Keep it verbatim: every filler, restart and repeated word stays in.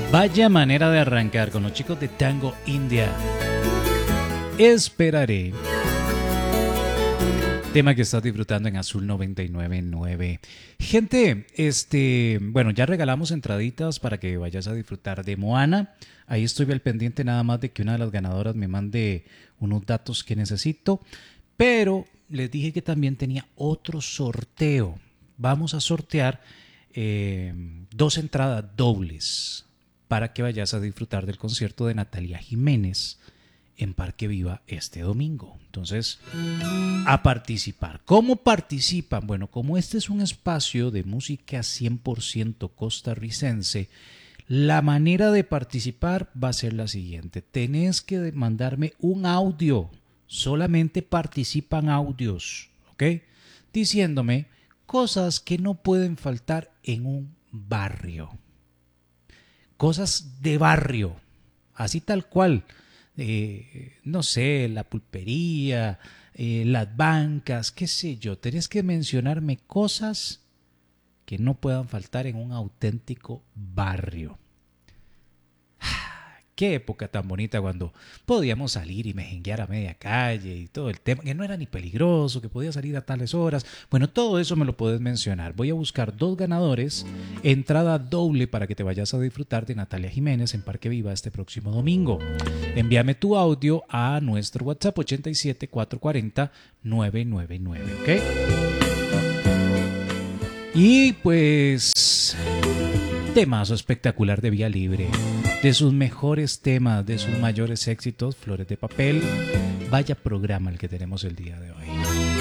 Vaya manera de arrancar con los chicos de Tango India. Esperaré. Tema que estás disfrutando en Azul noventa y nueve punto nueve. Gente, este, bueno, ya regalamos entraditas para que vayas a disfrutar de Moana. Ahí estoy al pendiente nada más de que una de las ganadoras me mande unos datos que necesito. Pero les dije que también tenía otro sorteo. Vamos a sortear eh, dos entradas dobles para que vayas a disfrutar del concierto de Natalia Jiménez en Parque Viva este domingo. Entonces, a participar. ¿Cómo participan? Bueno, como este es un espacio de música cien por ciento costarricense, la manera de participar va a ser la siguiente. Tenés que mandarme un audio. Solamente participan audios, ¿ok? Diciéndome cosas que no pueden faltar en un barrio. Cosas de barrio, así tal cual. Eh, no sé, la pulpería, eh, las bancas, qué sé yo. Tenés que mencionarme cosas que no puedan faltar en un auténtico barrio. Qué época tan bonita cuando podíamos salir y mejenguear a media calle y todo el tema, que no era ni peligroso, que podía salir a tales horas. Bueno, todo eso me lo puedes mencionar. Voy a buscar dos ganadores, entrada doble para que te vayas a disfrutar de Natalia Jiménez en Parque Viva este próximo domingo. Envíame tu audio a nuestro WhatsApp ochenta y siete, cuatrocientos cuarenta, novecientos noventa y nueve, ¿ok? Y pues, temazo espectacular de Vía Libre. De sus mejores temas, de sus mayores éxitos, Flores de Papel. Vaya programa el que tenemos el día de hoy.